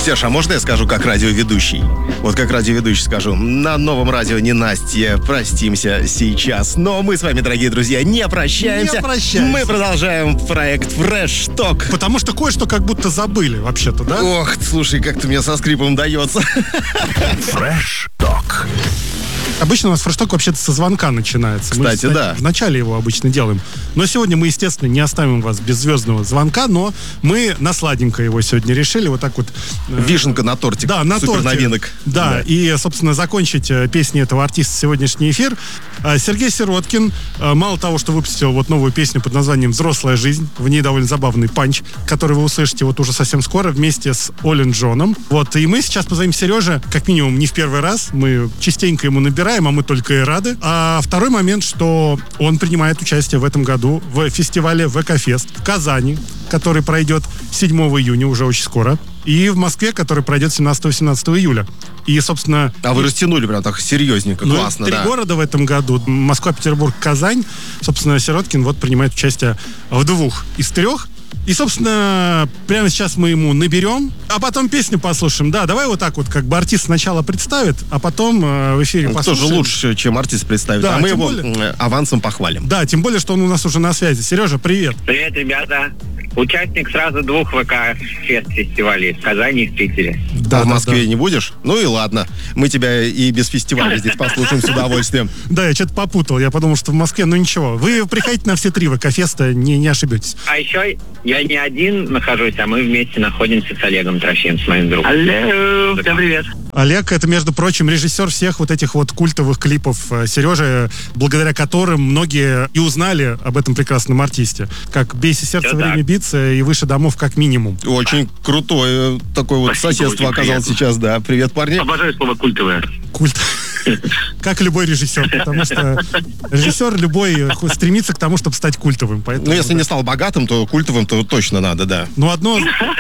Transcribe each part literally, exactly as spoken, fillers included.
Серж, а можно я скажу как радиоведущий? Вот как радиоведущий скажу. На новом радио не Настя, простимся сейчас. Но мы с вами, дорогие друзья, не прощаемся. Не прощаемся. Мы продолжаем проект Fresh Talk. Потому что кое-что как будто забыли вообще-то, да? Ох, слушай, как-то мне со скрипом дается. Fresh Talk. Обычно у нас фрешток вообще-то со звонка начинается. Кстати, мы да. В начале его обычно делаем. Но сегодня мы, естественно, не оставим вас без звездного звонка, но мы на сладенько его сегодня решили. Вот так вот. Вишенка на тортик. Да, на Супер торте. новинок. Да, да, и, собственно, закончить песни этого артиста сегодняшний эфир. Сергей Сироткин, мало того, что выпустил вот новую песню под названием «Взрослая жизнь», в ней довольно забавный панч, который вы услышите вот уже совсем скоро вместе с Олен Джоном. Вот, и мы сейчас позвоним Сереже, как минимум, не в первый раз. Мы частенько ему набираем, а мы только и рады. А второй момент, что он принимает участие в этом году в фестивале ВК-фест в Казани, который пройдет седьмого июня, уже очень скоро, и в Москве, который пройдет семнадцатого-восемнадцатого июля. И, собственно... А вы растянули прям так серьезненько, ну, классно, три да. города в этом году. Москва, Петербург, Казань. Собственно, Сироткин вот принимает участие в двух из трех. И, собственно, прямо сейчас мы ему наберем, а потом песню послушаем. Да, давай вот так вот, как бы артист сначала представит, а потом э, в эфире ну, послушаем. Тоже лучше, чем артист представит. Да, а мы его более... авансом похвалим. Да, тем более, что он у нас уже на связи. Сережа, привет. Привет, ребята. Участник сразу двух ВК-фест-фестивалей в Казани и в Питере. Да, а в Москве да. не будешь? Ну и ладно. Мы тебя и без фестиваля здесь послушаем с удовольствием. Да, я что-то попутал. Я подумал, что в Москве, ну ничего. Вы приходите на все три ВК-феста, не, не ошибетесь. А еще я не один нахожусь, а мы вместе находимся с Олегом Трофеем, с моим другом. Алло, всем привет. Олег, это, между прочим, режиссер всех вот этих вот культовых клипов Сережи, благодаря которым многие и узнали об этом прекрасном артисте. Как «Бейся сердце, Все время так. биться» и «Выше домов» как минимум. Очень крутое такое вот Спасибо, соседство очень оказалось приятно. сейчас, да. Привет, парни. Обожаю слово «культовое». Культ. Как любой режиссер, потому что режиссер любой стремится к тому, чтобы стать культовым. Поэтому, Ну, если да. не стал богатым, то культовым, то точно надо, да. Ну, одно,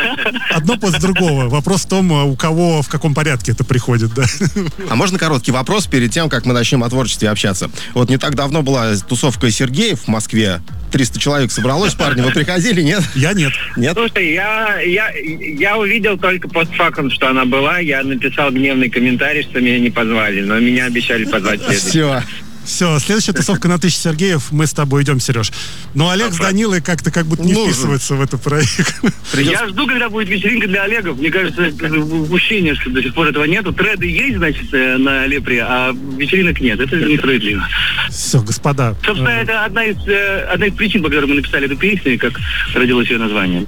одно после другого. Вопрос в том, у кого, в каком порядке это приходит, да. А можно короткий вопрос перед тем, как мы начнем о творчестве общаться? Вот не так давно была тусовка Сергеев в Москве. триста человек собралось, парни, вы приходили, нет? Я нет. Нет? Слушай, я, я, я увидел только постфактум, что она была. Я написал гневный комментарий, что меня не позвали, но меня обещали позвать следующий. Все. Все, следующая тусовка на тысячу Сергеев, мы с тобой идем, Сереж. Но Олег с Данилой как-то как будто не Ну, вписываются в этот проект. Я жду, когда будет вечеринка для Олегов. Мне кажется, это упущение, что до сих пор этого нету. Треды есть, значит, на Лепре, а вечеринок нет. Это несправедливо. Все, господа. Собственно, это одна из, одна из причин, по которой мы написали эту песню, и как родилось ее название.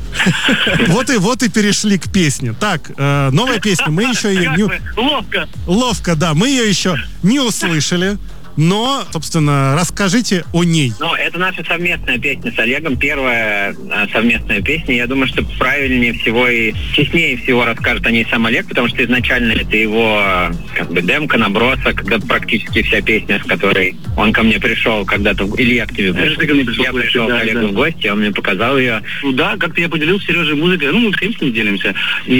Вот и вот и перешли к песне. Так, э, новая песня, мы еще ее Как не... мы? Ловко. Ловко, да, мы ее еще не услышали. Но, собственно, расскажите о ней. Ну, это наша совместная песня с Олегом, первая а, совместная песня. Я думаю, что правильнее всего и честнее всего расскажет о ней сам Олег, потому что изначально это его как бы демка, набросок, да, практически вся песня, с которой он ко мне пришел когда-то, или я к тебе пришел. Ты ко мне пришел я в гости, пришел да, к Олегу да. в гости, он мне показал ее. Ну да, как-то я поделился с Сережей музыкой. Ну, мы, конечно, не делимся.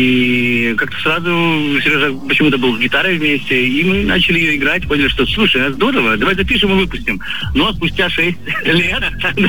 И как-то сразу Сережа почему-то был с гитарой вместе, и мы начали ее играть, поняли, что, слушай, а здорово, давай запишем и выпустим. Но спустя шесть лет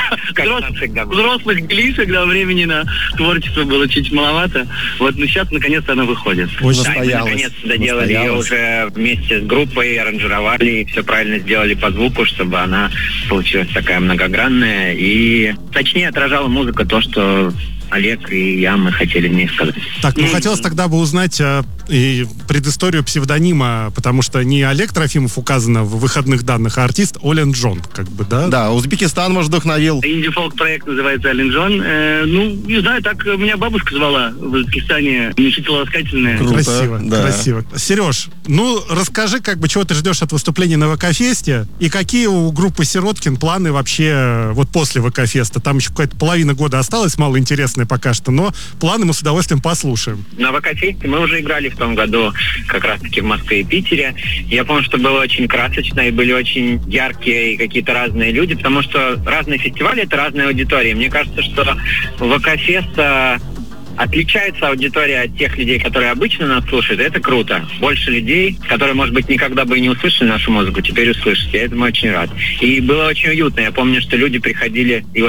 взрослых делишек, да, времени на творчество было чуть маловато. Вот, ну сейчас, наконец-то, она выходит. Очень Да, и мы, наконец, доделали ее уже вместе с группой, аранжировали, и все правильно сделали по звуку, чтобы она получилась такая многогранная и точнее отражала музыка то, что Олег и я, мы хотели мне сказать. Так, ну хотелось тогда бы узнать э, и предысторию псевдонима, потому что не Олег Трофимов указано в выходных данных, а артист Олен Джон, как бы, да? Да, Узбекистан, может, вдохновил. Инди-фолк проект называется «Олен Джон». Э, ну, не знаю, так меня бабушка звала в Узбекистане. Мечтатело-ласкательная. Круто, Красиво, да. красиво. Сереж, ну расскажи, как бы, чего ты ждешь от выступления на ВК-фесте и какие у группы Сироткин планы вообще э, вот после ВК-феста? Там еще какая-то половина года осталось, мало интересное пока что, но планы мы с удовольствием послушаем. На ВК-фесте мы уже играли в том году как раз-таки в Москве и Питере. Я помню, что было очень красочно и были очень яркие и какие-то разные люди, потому что разные фестивали — это разные аудитории. Мне кажется, что ВК-фест отличается аудитория от тех людей, которые обычно нас слушают, и это круто. Больше людей, которые, может быть, никогда бы и не услышали нашу музыку, теперь услышат. Я этому очень рад. И было очень уютно. Я помню, что люди приходили, и вот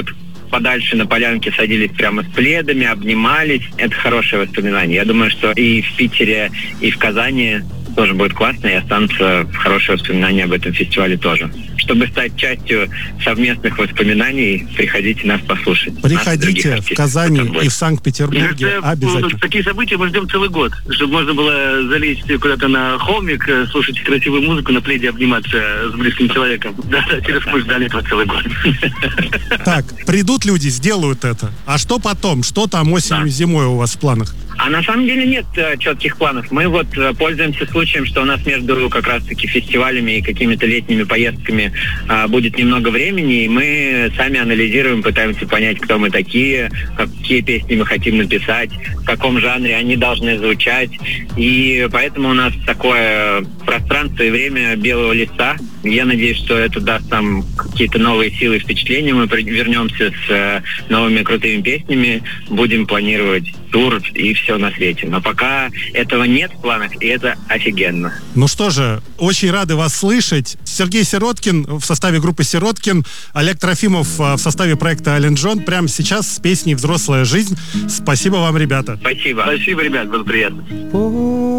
подальше на полянке садились прямо с пледами, обнимались. Это хорошее воспоминание. Я думаю, что и в Питере, и в Казани тоже будет классно, и останутся хорошие воспоминания об этом фестивале тоже. Чтобы стать частью совместных воспоминаний, приходите нас послушать. Приходите нас, в Казани и в Санкт-Петербурге Это, обязательно. Такие события мы ждем целый год, чтобы можно было залезть куда-то на холмик, слушать красивую музыку, на пледе обниматься с близким человеком. Да, да, через мы ждали этого целый год. Так, придут люди, сделают это. А что потом? Что там осенью, Да. зимой у вас в планах? А на самом деле нет э, четких планов. Мы вот э, пользуемся случаем, что у нас между как раз-таки фестивалями и какими-то летними поездками э, будет немного времени, и мы сами анализируем, пытаемся понять, кто мы такие, какие песни мы хотим написать, в каком жанре они должны звучать. И поэтому у нас такое пространство и время белого листа. Я надеюсь, что это даст нам какие-то новые силы и впечатления. Мы при- вернемся с э, новыми крутыми песнями, будем планировать тур и все на свете. Но пока этого нет в планах, и это офигенно. Ну что же, очень рады вас слышать. Сергей Сироткин в составе группы «Сироткин», Олег Трофимов а, в составе проекта «Ален Джон». Прямо сейчас с песней «Взрослая жизнь». Спасибо вам, ребята. Спасибо. Спасибо, ребят, было приятно.